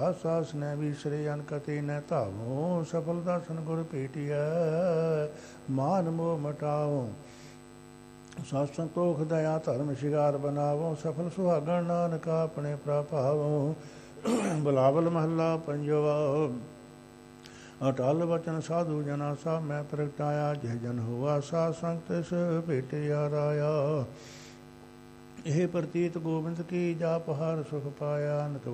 ਸਾਸ ਨੈ ਵਿਸਰੇ ਅਨਕਤੇ ਨੈ ਧਾਵੋ, ਸਫਲ ਦਰਸ਼ਨ ਗੁਰ ਭੇਟਿਐ ਮਾਨ ਮੋਹ ਮਟਾਓ। ਸਤ ਸੰਤੋਖ ਦਇਆ ਧਰਮ ਸ਼ਿਗਾਰ ਬਨਾਵੋ, ਸਫਲ ਸੁਹਾਗਣ ਨਾਨਕ ਆਪਣੇ ਪ੍ਰਭਾਵੋ। ਬਲਾਵਲ ਮਹੱਲਾ ਪੰਜਵਾ। ਅਟਲ ਬਚਨ ਸਾਧੂ ਜਨਾ ਸਭ ਮੈਂ ਪ੍ਰਗਟਾਇਆ, ਜਿਹ ਜਨ ਹੋਆ ਸਾਧ ਸੰਗ ਤਿਸ ਭੇਟਿਆ ਰਾਇਆ। ਇਹ ਪ੍ਰਤੀਤ ਗੋਬਿੰਦ ਕੀ, ਜਾਪ ਹਰ ਸੁਖ ਪਾਇਆ।